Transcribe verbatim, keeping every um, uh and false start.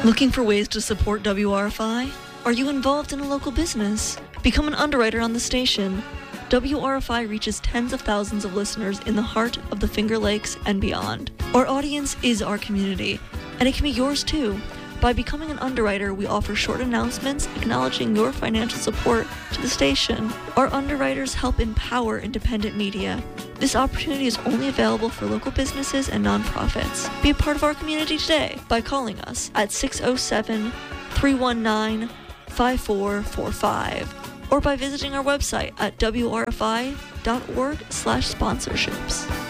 Looking for ways to support W R F I? Are you involved in a local business? Become an underwriter on the station. W R F I reaches tens of thousands of listeners in the heart of the Finger Lakes and beyond. Our audience is our community, and it can be yours too. By becoming an underwriter, we offer short announcements acknowledging your financial support to the station. Our underwriters help empower independent media. This opportunity is only available for local businesses and nonprofits. Be a part of our community today by calling us at six oh seven, three one nine, five four four five or by visiting our website at w r f i dot org slash sponsorships.